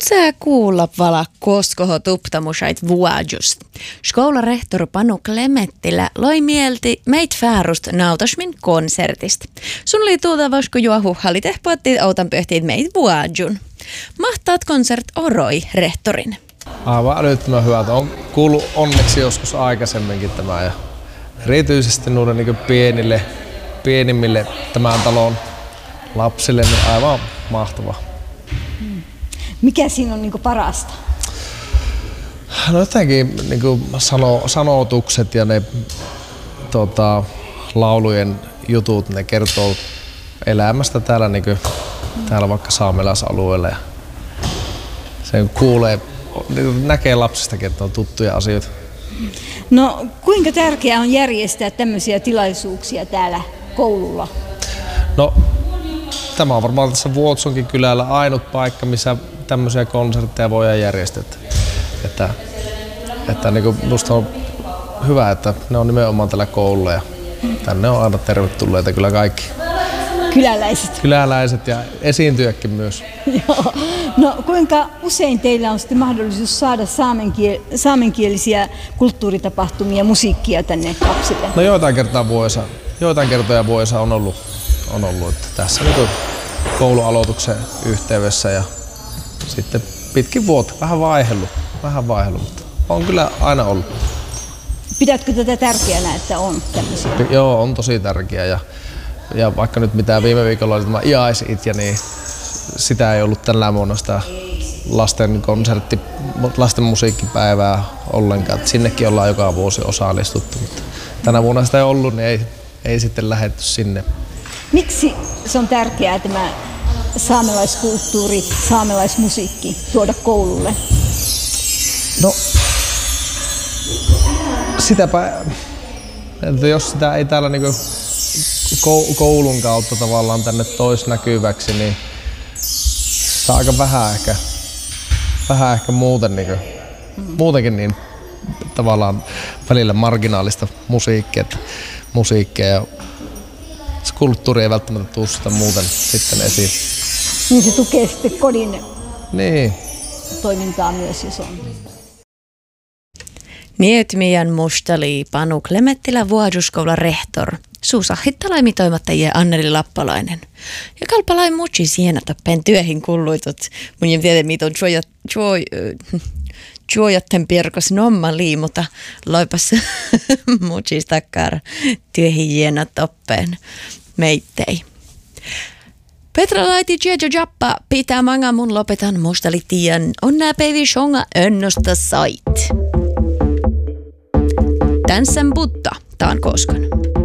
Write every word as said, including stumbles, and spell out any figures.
Otsää kuulla vala koskoho tuptamusait vuodjust. Skoularehtor Panu Klemettilä loi mielti meit fäärust nautasmin konsertist. Sun oli tuuta vosko juohu halli tehpuatti autan pöhtiit meit vuodjun. Mahtaat konsert oroi rehtorin. Aivan älyttömän hyvältä. On kuullut onneksi joskus aikaisemminkin tämä ja erityisesti noille niin pienille, pienimmille tämän talon lapsille niin aivan mahtava. Mikä siinä on niin parasta? No jotenkin niin sano, sanotukset ja ne tota, laulujen jutut, ne kertoo elämästä täällä, niin kuin, täällä vaikka saamelaisalueella. Ja sen kuulee, näkee lapsistakin, että on tuttuja asioita. No kuinka tärkeää on järjestää tämmöisiä tilaisuuksia täällä koululla? No tämä on varmaan tässä Vuotsonkin kylällä ainut paikka, missä tämmöisiä konsertteja voidaan järjestää. Että, että niin minusta on hyvä, että ne on nimenomaan tällä koululla ja tänne on aina tervetulleita kyllä kaikki. Kyläläiset. Kyläläiset ja esiintyjäkin myös. Joo. No kuinka usein teillä on sitten mahdollisuus saada saamenkiel- saamenkielisiä kulttuuritapahtumia ja musiikkia tänne lapsille? No joitain kertaa vuodessa, joitain kertoja vuodessa on ollut, on ollut että tässä niin koulualoituksen yhteydessä ja sitten pitkin vuotta, vähän vaihellut, vähän vaihellut, mutta on kyllä aina ollut. Pidätkö tätä tärkeänä, että on tämmöisiä? Joo, on tosi tärkeä ja, ja vaikka nyt mitä viime viikolla oli tämä I A S I T, niin sitä ei ollut tällä vuonna sitä lasten konsertti, lasten musiikkipäivää ollenkaan. Et sinnekin ollaan joka vuosi osallistuttu, mutta tänä vuonna sitä ei ollut, niin ei, ei sitten lähdetty sinne. Miksi se on tärkeää tämä saamelaiskulttuuri, saamelaismusiikki tuoda koululle? No, sitäpä, että jos sitä ei täällä niinku koulun kautta tavallaan tänne tois näkyväksi, niin sitä on aika vähän ehkä, vähän ehkä muuten niinku, muutenkin niin tavallaan välillä marginaalista musiikkia, musiikkia ja kulttuuri ei välttämättä tule sitä muuten sitten esiin. Niin se tukee sitten kodin niin. toimintaa myös, jos on. Nietmian mustali Panu Klemettilä vuoduskoula rehtor. Suusahittalaimi toimittajia Anneli Lappalainen. Ja kalpalain muutsi sienä tappeen työhin kulluitut. Mun en tiedä, mitä on juojatten pirkos nomma liimuta. Loipas muutsi takkar työhin jiena tappeen meittei. Petra laiti Jeja Jappa pitää manga mun lopetan mustali tian. On nää päivi shonga önnosta sait. Tänsen butta taan koskan.